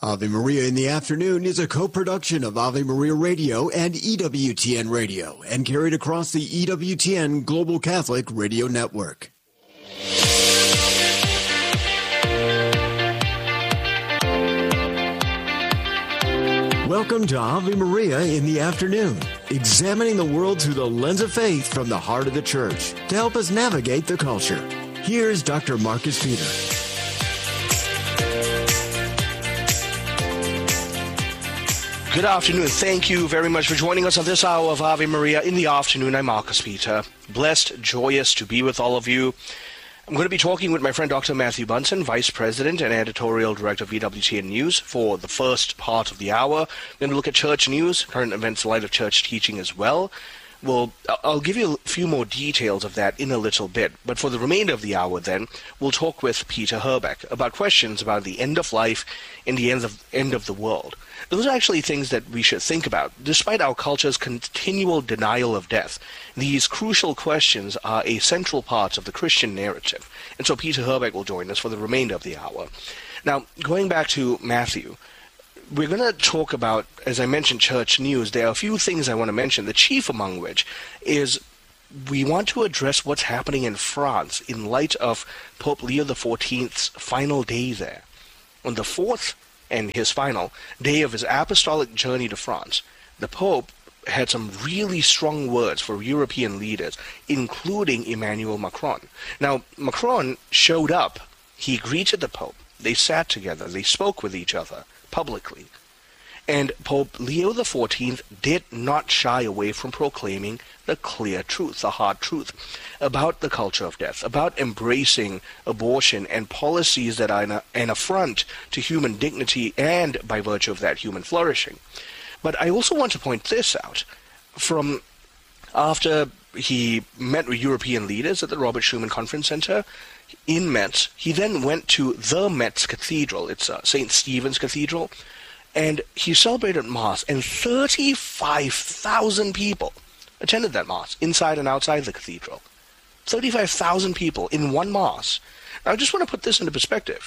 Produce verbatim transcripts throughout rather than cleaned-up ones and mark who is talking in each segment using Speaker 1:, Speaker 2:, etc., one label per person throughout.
Speaker 1: Ave Maria in the Afternoon is a co-production of Ave Maria Radio and E W T N Radio and carried across the E W T N Global Catholic Radio Network. Welcome to Ave Maria in the Afternoon, examining the world through the lens of faith from the heart of the Church to help us navigate the culture. Here's Doctor Marcus Peter.
Speaker 2: Good afternoon. Thank you very much for joining us on this hour of Ave Maria in the Afternoon. I'm Marcus Peter. Blessed, joyous to be with all of you. I'm going to be talking with my friend Doctor Matthew Bunson, Vice President and Editorial Director of E W T N News, for the first part of the hour. We're going to look at church news, current events in light of church teaching as well. Well, I'll give you a few more details of that in a little bit, but for the remainder of the hour then, we'll talk with Peter Herbeck about questions about the end of life and the end of, end of the world. Those are actually things that we should think about. Despite our culture's continual denial of death, these crucial questions are a central part of the Christian narrative, and so Peter Herbeck will join us for the remainder of the hour. Now, going back to Matthew, we're going to talk about, as I mentioned, church news. There are a few things I want to mention, the chief among which is we want to address what's happening in France in light of Pope Leo the fourteenth's final day there. On the fourth and his final day of his apostolic journey to France, the Pope had some really strong words for European leaders, including Emmanuel Macron. Now, Macron showed up. He greeted the Pope. They sat together. They spoke with each other publicly. And Pope Leo the fourteenth did not shy away from proclaiming the clear truth, the hard truth, about the culture of death, about embracing abortion and policies that are an, an affront to human dignity and, by virtue of that, human flourishing. But I also want to point this out. From after he met with European leaders at the Robert Schuman Conference Center in Metz, he then went to the Metz Cathedral. It's uh, Saint Stephen's Cathedral. And he celebrated Mass, and thirty-five thousand people attended that Mass, inside and outside the cathedral. thirty-five thousand people in one Mass. Now, I just want to put this into perspective.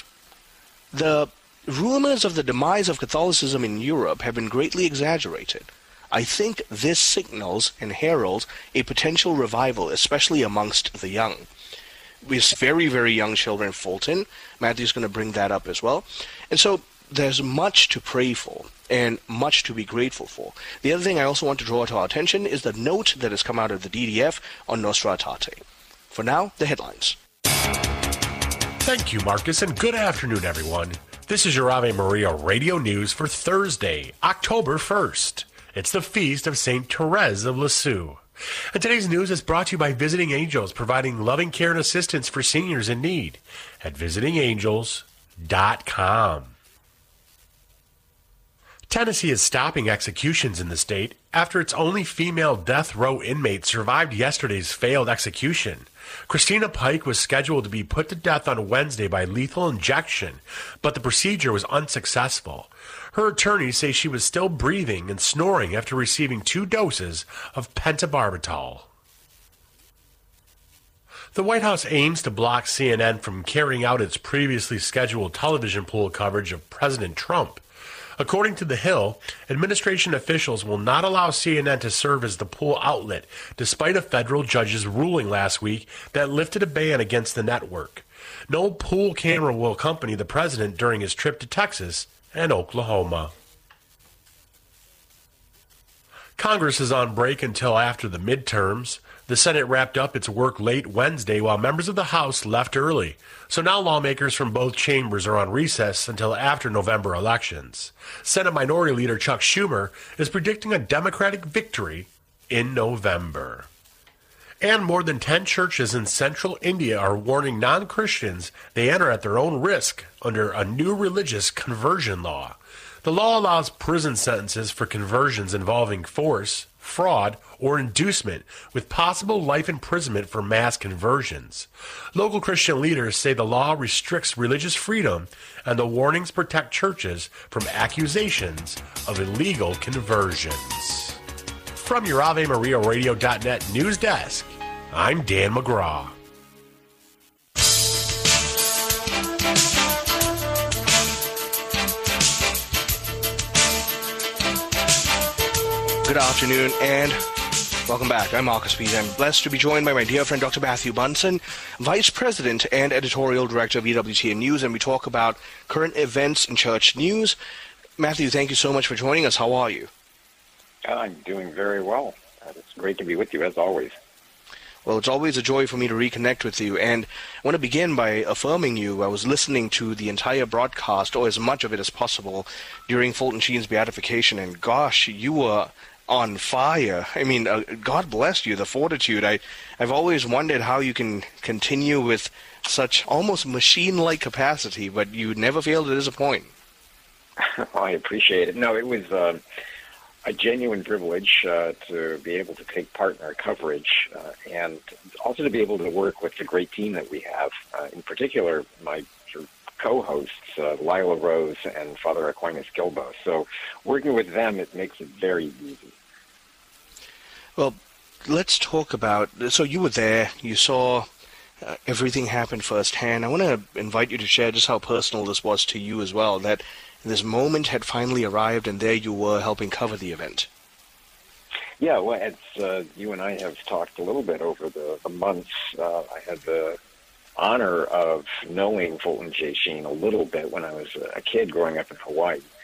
Speaker 2: The rumors of the demise of Catholicism in Europe have been greatly exaggerated. I think this signals and heralds a potential revival, especially amongst the young. With very, very young children in Fulton. Matthew's going to bring that up as well. And so there's much to pray for and much to be grateful for. The other thing I also want to draw to our attention is the note that has come out of the D D F on Nostra Aetate. For now, the headlines.
Speaker 3: Thank you, Marcus, and good afternoon, everyone. This is your Ave Maria Radio News for Thursday, October first. It's the feast of Saint Therese of Lisieux. And today's news is brought to you by Visiting Angels, providing loving care and assistance for seniors in need at visiting angels dot com. Tennessee is stopping executions in the state after its only female death row inmate survived yesterday's failed execution. Christina Pike was scheduled to be put to death on Wednesday by lethal injection, but the procedure was unsuccessful. Her attorneys say she was still breathing and snoring after receiving two doses of pentobarbital. The White House aims to block C N N from carrying out its previously scheduled television pool coverage of President Trump. According to The Hill, administration officials will not allow C N N to serve as the pool outlet, despite a federal judge's ruling last week that lifted a ban against the network. No pool camera will accompany the president during his trip to Texas and Oklahoma. Congress is on break until after the midterms. The Senate wrapped up its work late Wednesday while members of the House left early. So now lawmakers from both chambers are on recess until after November elections. Senate Minority Leader Chuck Schumer is predicting a Democratic victory in November. And more than ten churches in central India are warning non-Christians they enter at their own risk under a new religious conversion law. The law allows prison sentences for conversions involving force, fraud, or inducement, with possible life imprisonment for mass conversions. Local Christian leaders say the law restricts religious freedom, and the warnings protect churches from accusations of illegal conversions. From your Ave Maria Radio dot net news desk, I'm Dan McGraw.
Speaker 2: Good afternoon and welcome back. I'm Marcus Peter. I'm blessed to be joined by my dear friend Doctor Matthew Bunson, Vice President and Editorial Director of E W T N News, and we talk about current events in church news. Matthew, thank you so much for joining us. How are you?
Speaker 4: I'm doing very well. Uh, it's great to be with you, as always.
Speaker 2: Well, it's always a joy for me to reconnect with you, and I want to begin by affirming you. I was listening to the entire broadcast, or as much of it as possible, during Fulton Sheen's beatification, and gosh, you were on fire. I mean, uh, God bless you, the fortitude. I, I've always wondered how you can continue with such almost machine-like capacity, but you never fail to disappoint.
Speaker 4: Well, I appreciate it. No, it was uh, a genuine privilege uh, to be able to take part in our coverage uh, and also to be able to work with the great team that we have. Uh, in particular, my sort of co-hosts, uh, Lila Rose and Father Aquinas Gilbo. So working with them, it makes it very easy.
Speaker 2: Well, let's talk about, so you were there, you saw uh, everything happen firsthand. I want to invite you to share just how personal this was to you as well, that this moment had finally arrived and there you were helping cover the event.
Speaker 4: Yeah, well, it's, uh, you and I have talked a little bit over the, the months. Uh, I had the honor of knowing Fulton J. Sheen a little bit when I was a kid growing up in Hawaii.